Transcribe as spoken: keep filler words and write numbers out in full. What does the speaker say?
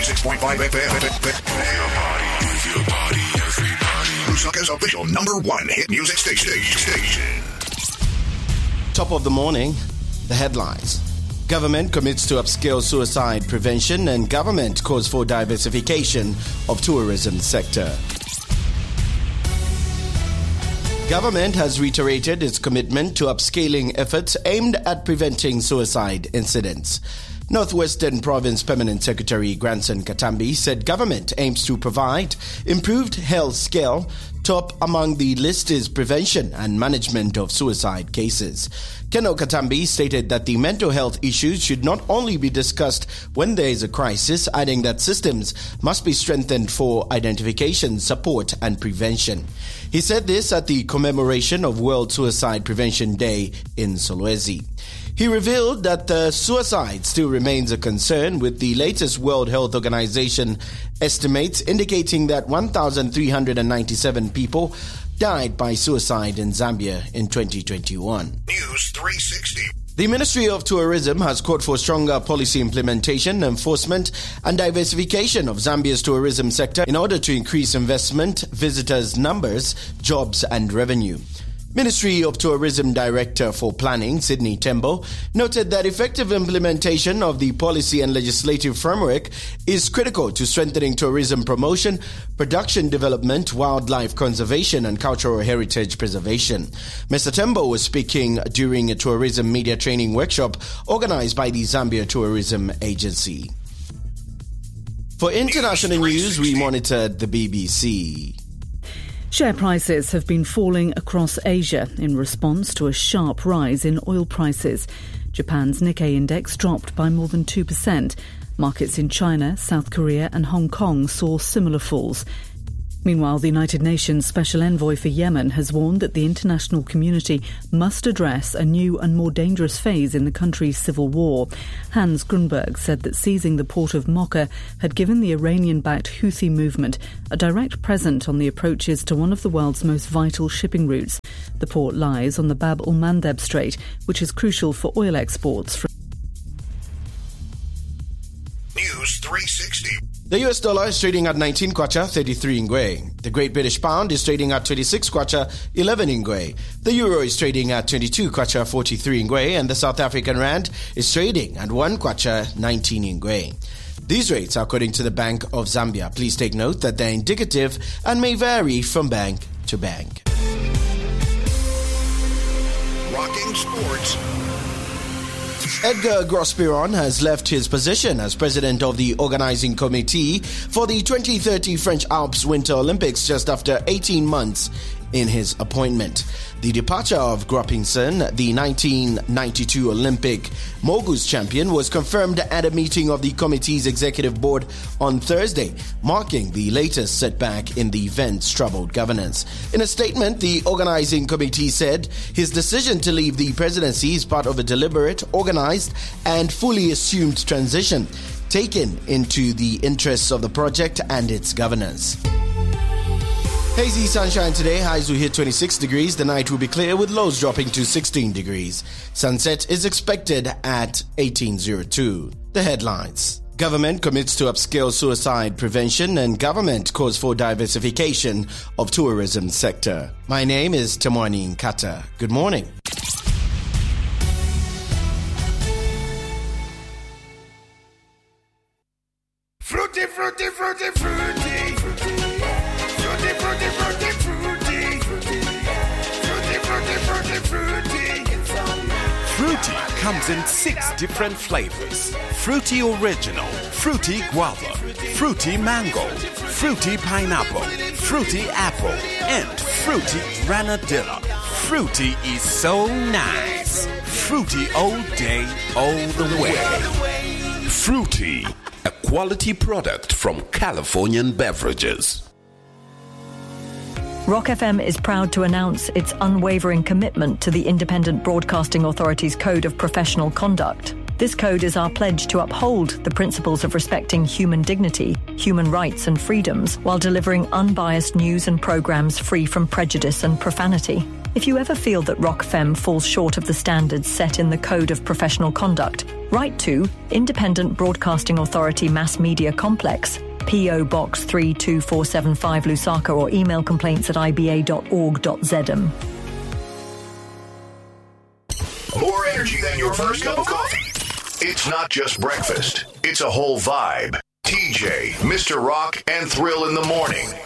ninety-six point five F M. Your body, move your body, everybody. Lusaka's official number one hit music station. station. Top of the morning, the headlines. Government commits to upscale suicide prevention and government calls for diversification of tourism sector. Government has reiterated its commitment to upscaling efforts aimed at preventing suicide incidents. Northwestern Province Permanent Secretary Granson Katambi said government aims to provide improved health scale. Top among the list is prevention and management of suicide cases. Keno Katambi stated that the mental health issues should not only be discussed when there is a crisis, adding that systems must be strengthened for identification, support and prevention. He said this at the commemoration of World Suicide Prevention Day in Solwezi. He revealed that the suicide still remains a concern, with the latest World Health Organization estimates indicating that one thousand three hundred ninety-seven people died by suicide in Zambia in twenty twenty-one. News three sixty. The Ministry of Tourism has called for stronger policy implementation, enforcement and diversification of Zambia's tourism sector in order to increase investment, visitors' numbers, jobs and revenue. Ministry of Tourism Director for Planning, Sydney Tembo, noted that effective implementation of the policy and legislative framework is critical to strengthening tourism promotion, production development, wildlife conservation and cultural heritage preservation. Mister Tembo was speaking during a tourism media training workshop organized by the Zambia Tourism Agency. For international news, we monitored the B B C. Share prices have been falling across Asia in response to a sharp rise in oil prices. Japan's Nikkei index dropped by more than two percent. Markets in China, South Korea and Hong Kong saw similar falls. Meanwhile, the United Nations Special Envoy for Yemen has warned that the international community must address a new and more dangerous phase in the country's civil war. Hans Grunberg said that seizing the port of Mocha had given the Iranian-backed Houthi movement a direct present on the approaches to one of the world's most vital shipping routes. The port lies on the Bab el-Mandeb Strait, which is crucial for oil exports from News three sixty. The U S dollar is trading at nineteen kwacha, thirty-three ngwe. The Great British Pound is trading at twenty-six kwacha, eleven ngwe. The Euro is trading at twenty-two kwacha, forty-three ngwe. And the South African Rand is trading at one kwacha, nineteen ngwe. These rates are according to the Bank of Zambia. Please take note that they're indicative and may vary from bank to bank. Rocking sports. Edgar Grospiron has left his position as president of the organizing committee for the twenty thirty French Alps Winter Olympics just after eighteen months in his appointment. The departure of Grospirón, the nineteen ninety-two Olympic Moguls champion, was confirmed at a meeting of the committee's executive board on Thursday, marking the latest setback in the event's troubled governance. In a statement, the organizing committee said his decision to leave the presidency is part of a deliberate, organized, and fully assumed transition taken into the interests of the project and its governance. Hazy sunshine today, highs will hit twenty-six degrees. The night will be clear with lows dropping to sixteen degrees. Sunset is expected at eighteen oh two. The headlines. Government commits to upscale suicide prevention and government calls for diversification of tourism sector. My name is Temwani Nkata. Good morning. Fruity, fruity, fruity, fruity. Fruity, fruity, fruity, fruity. Fruity, fruity, fruity, fruity. Fruity comes in six different flavors. Fruity Original, Fruity Guava, Fruity Mango, Fruity Pineapple, Fruity Apple, and Fruity Granadilla. Fruity is so nice. Fruity all day, all the way. Fruity, a quality product from Californian Beverages. Rock F M is proud to announce its unwavering commitment to the Independent Broadcasting Authority's Code of Professional Conduct. This code is our pledge to uphold the principles of respecting human dignity, human rights and freedoms, while delivering unbiased news and programs free from prejudice and profanity. If you ever feel that Rock F M falls short of the standards set in the Code of Professional Conduct, write to Independent Broadcasting Authority Mass Media Complex, P O Box three two four seven five Lusaka, or email complaints at i b a dot org dot z m. More energy than your first cup of coffee. It's not just breakfast. It's a whole vibe. T J, Mister Rock, and Thrill in the morning.